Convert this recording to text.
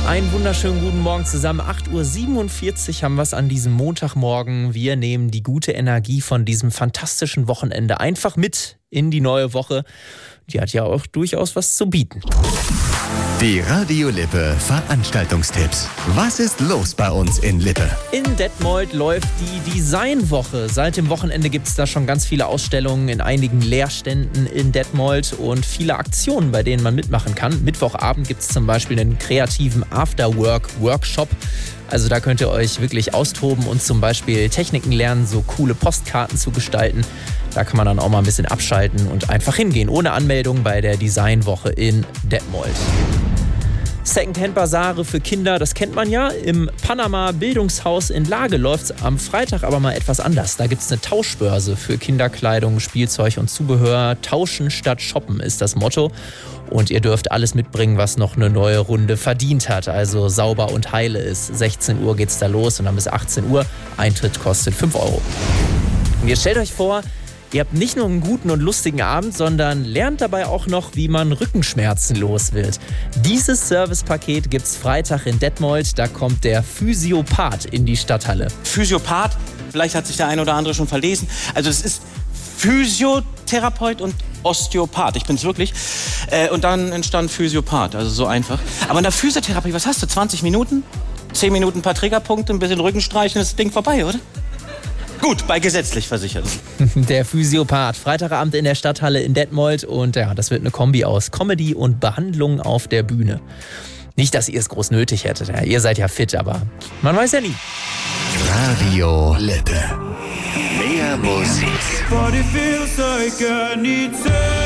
Einen wunderschönen guten Morgen zusammen. 8:47 Uhr haben wir es an diesem Montagmorgen. Wir nehmen die gute Energie von diesem fantastischen Wochenende einfach mit in die neue Woche. Die hat ja auch durchaus was zu bieten. Die Radio Lippe Veranstaltungstipps. Was ist los bei uns in Lippe? In Detmold läuft die Designwoche. Seit dem Wochenende gibt es da schon ganz viele Ausstellungen in einigen Lehrständen in Detmold und viele Aktionen, bei denen man mitmachen kann. Mittwochabend gibt es zum Beispiel einen kreativen Afterwork-Workshop. Also da könnt ihr euch wirklich austoben und zum Beispiel Techniken lernen, so coole Postkarten zu gestalten. Da kann man dann auch mal ein bisschen abschalten und einfach hingehen, ohne Anmeldung bei der Designwoche in Detmold. Secondhand-Basare für Kinder, das kennt man ja. Im Panama Bildungshaus in Lage läuft es am Freitag aber mal etwas anders. Da gibt es eine Tauschbörse für Kinderkleidung, Spielzeug und Zubehör. Tauschen statt shoppen ist das Motto. Und ihr dürft alles mitbringen, was noch eine neue Runde verdient hat. Also sauber und heile ist. 16 Uhr geht's da los und dann bis 18 Uhr. Eintritt kostet 5 Euro. Und jetzt stellt euch vor, ihr habt nicht nur einen guten und lustigen Abend, sondern lernt dabei auch noch, wie man Rückenschmerzen los wird. Dieses Servicepaket gibt's Freitag in Detmold. Da kommt der Physiopath in die Stadthalle. Physiopath, vielleicht hat sich der eine oder andere schon verlesen. Also es ist Physiotherapeut und Osteopath. Ich bin's wirklich. Und dann entstand Physiopath, also so einfach. Aber in der Physiotherapie, was hast du? 20 Minuten? 10 Minuten ein paar Triggerpunkte, ein bisschen Rückenstreichen, ist das Ding vorbei, oder? Gut, bei gesetzlich Versicherten. Der Physiopath, Freitagabend in der Stadthalle in Detmold und ja, das wird eine Kombi aus Comedy und Behandlung auf der Bühne. Nicht, dass ihr es groß nötig hättet, ja, ihr seid ja fit, aber man weiß ja nie. Radio Lippe. Mehr Musik. But it feels like I need to